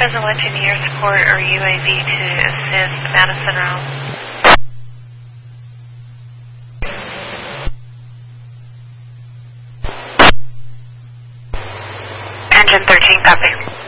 1 to New Year support or UAV to assist Madison Road. Engine 13, copy.